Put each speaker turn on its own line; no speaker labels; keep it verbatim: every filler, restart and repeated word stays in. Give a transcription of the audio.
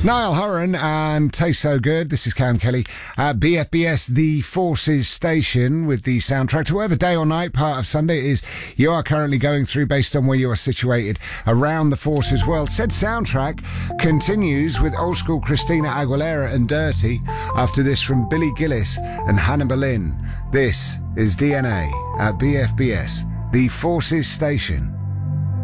Niall Horan and Taste So Good. This is Cam Kelly at B F B S, the Forces station, with the soundtrack to whatever day or night part of Sunday it is you are currently going through based on where you are situated around the Forces world. Said soundtrack continues with old school Christina Aguilera and Dirty. After this, from Billy Gillis and Hannah Boleyn. This is D N A at B F B S, the Forces station.